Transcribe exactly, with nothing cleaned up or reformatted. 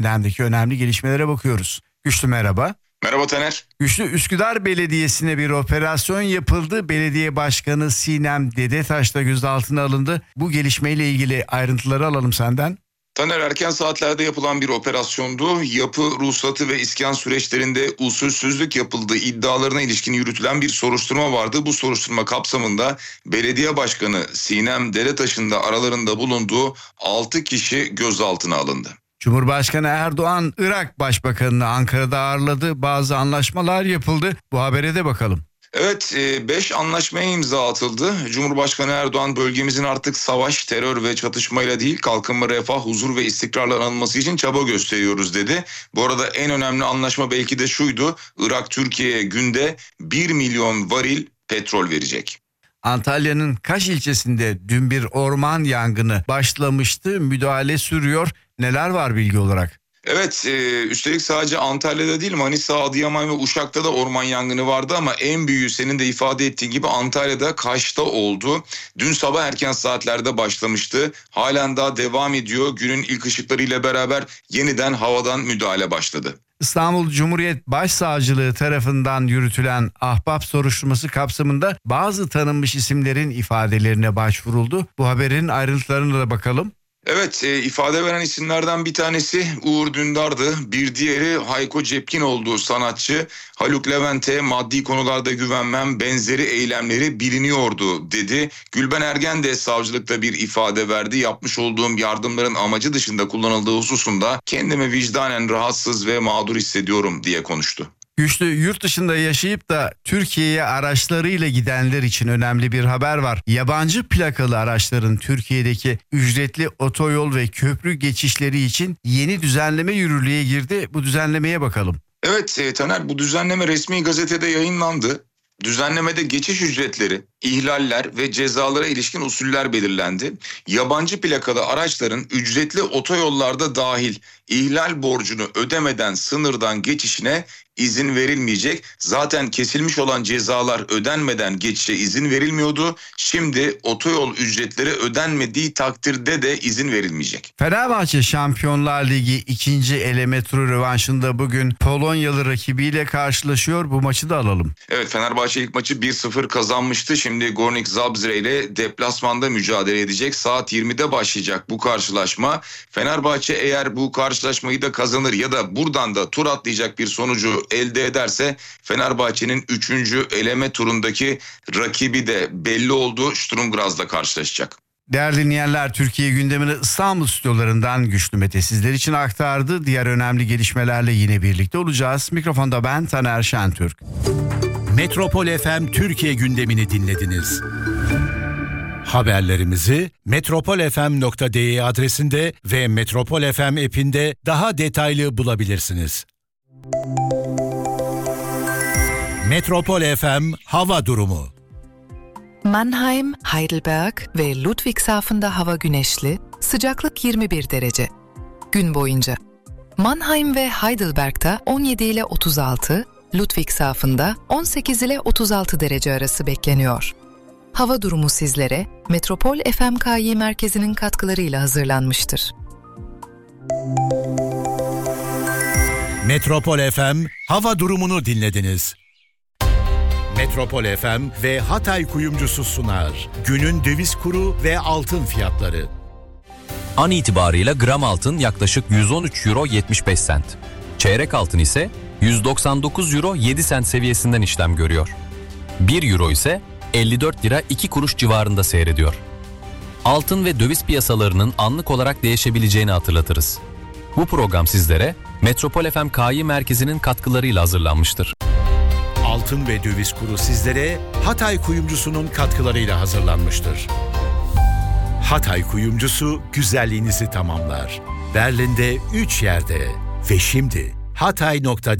Gündemdeki önemli gelişmelere bakıyoruz. Güçlü merhaba. Merhaba Taner. Güçlü, Üsküdar Belediyesi'ne bir operasyon yapıldı. Belediye Başkanı Sinem Dedetaş da gözaltına alındı. Bu gelişmeyle ilgili ayrıntıları alalım senden. Taner, erken saatlerde yapılan bir operasyondu. Yapı, ruhsatı ve iskan süreçlerinde usulsüzlük yapıldığı iddialarına ilişkin yürütülen bir soruşturma vardı. Bu soruşturma kapsamında Belediye Başkanı Sinem Dedetaş'ın da aralarında bulunduğu altı kişi gözaltına alındı. Cumhurbaşkanı Erdoğan, Irak Başbakanı'nı Ankara'da ağırladı. Bazı anlaşmalar yapıldı. Bu habere de bakalım. Evet, beş anlaşmaya imza atıldı. Cumhurbaşkanı Erdoğan, bölgemizin artık savaş, terör ve çatışmayla değil, kalkınma, refah, huzur ve istikrarla anılması için çaba gösteriyoruz dedi. Bu arada en önemli anlaşma belki de şuydu: Irak Türkiye'ye günde bir milyon varil petrol verecek. Antalya'nın Kaş ilçesinde dün bir orman yangını başlamıştı. Müdahale sürüyor. Neler var bilgi olarak? Evet, e, üstelik sadece Antalya'da değil, Manisa, Adıyaman ve Uşak'ta da orman yangını vardı ama en büyüğü senin de ifade ettiğin gibi Antalya'da, Kaş'ta oldu. Dün sabah erken saatlerde başlamıştı. Halen daha devam ediyor. Günün ilk ışıklarıyla beraber yeniden havadan müdahale başladı. İstanbul Cumhuriyet Başsavcılığı tarafından yürütülen ahbap soruşturması kapsamında bazı tanınmış isimlerin ifadelerine başvuruldu. Bu haberin ayrıntılarına da bakalım. Evet, e, ifade veren isimlerden bir tanesi Uğur Dündar'dı. Bir diğeri Hayko Cepkinoğlu, sanatçı. Haluk Levent'e maddi konularda güvenmem, benzeri eylemleri biliniyordu dedi. Gülben Ergen de savcılıkta bir ifade verdi. Yapmış olduğum yardımların amacı dışında kullanıldığı hususunda kendimi vicdanen rahatsız ve mağdur hissediyorum diye konuştu. Güçlü, yurt dışında yaşayıp da Türkiye'ye araçlarıyla gidenler için önemli bir haber var. Yabancı plakalı araçların Türkiye'deki ücretli otoyol ve köprü geçişleri için yeni düzenleme yürürlüğe girdi. Bu düzenlemeye bakalım. Evet e, Taner, bu düzenleme resmi gazetede yayınlandı. Düzenlemede geçiş ücretleri, ihlaller ve cezalara ilişkin usuller belirlendi. Yabancı plakalı araçların ücretli otoyollarda dahil ihlal borcunu ödemeden sınırdan geçişine izin verilmeyecek. Zaten kesilmiş olan cezalar ödenmeden geçişe izin verilmiyordu. Şimdi otoyol ücretleri ödenmediği takdirde de izin verilmeyecek. Fenerbahçe Şampiyonlar Ligi ikinci eleme turu rövanşında bugün Polonyalı rakibiyle karşılaşıyor. Bu maçı da alalım. Evet, Fenerbahçe ilk maçı bir sıfır kazanmıştı. Şimdi Gornik Zabrze ile deplasmanda mücadele edecek. Saat yirmide başlayacak bu karşılaşma. Fenerbahçe eğer bu karşılaşmayı da kazanır ya da buradan da tur atlayacak bir sonucu elde ederse Fenerbahçe'nin üçüncü eleme turundaki rakibi de belli oldu. Sturm Graz'la karşılaşacak. Değerli dinleyenler, Türkiye gündemini İstanbul stüdyolarından Güçlü Mete sizler için aktardı. Diğer önemli gelişmelerle yine birlikte olacağız. Mikrofonda ben Taner Şentürk. Metropol F M Türkiye gündemini dinlediniz. Haberlerimizi metropol f m nokta d e adresinde ve Metropol F M app'inde daha detaylı bulabilirsiniz. Metropol F M hava durumu. Mannheim, Heidelberg ve Ludwigshafen'da hava güneşli, sıcaklık yirmi bir derece. Gün boyunca Mannheim ve Heidelberg'da on yedi ile otuz altı, Ludwigshafen'da on sekiz ile otuz altı derece arası bekleniyor. Hava durumu sizlere Metropol F M K Y merkezinin katkılarıyla hazırlanmıştır. Metropol F M hava durumunu dinlediniz. Metropol F M ve Hatay Kuyumcusu sunar. Günün döviz kuru ve altın fiyatları. An itibarıyla gram altın yaklaşık yüz on üç euro yetmiş beş sent. Çeyrek altın ise yüz doksan dokuz euro yedi sent seviyesinden işlem görüyor. bir euro ise elli dört lira iki kuruş civarında seyrediyor. Altın ve döviz piyasalarının anlık olarak değişebileceğini hatırlatırız. Bu program sizlere Metropol F M K Y merkezinin katkılarıyla hazırlanmıştır. Altın ve döviz kuru sizlere Hatay Kuyumcusu'nun katkılarıyla hazırlanmıştır. Hatay Kuyumcusu güzelliğinizi tamamlar. Berlin'de üç yerde ve şimdi hatay nokta